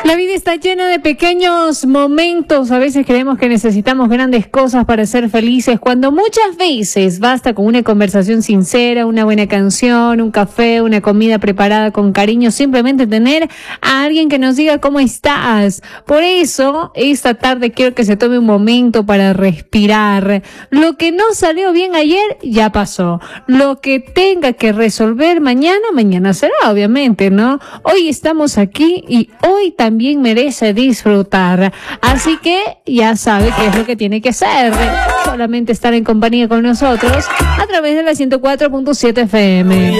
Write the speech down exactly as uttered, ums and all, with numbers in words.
La vida está llena de pequeños momentos. A veces creemos que necesitamos grandes cosas para ser felices, cuando muchas veces basta con una conversación sincera, una buena canción, un café, una comida preparada con cariño, simplemente tener a alguien que nos diga cómo estás. Por eso, esta tarde quiero que se tome un momento para respirar. Lo que no salió bien ayer, ya pasó. Lo que tenga que resolver mañana, mañana será, obviamente, ¿no? Hoy estamos aquí y hoy también También merece disfrutar. Así que ya sabe qué es lo que tiene que hacer. Solamente estar en compañía con nosotros a través de la ciento cuatro punto siete F M.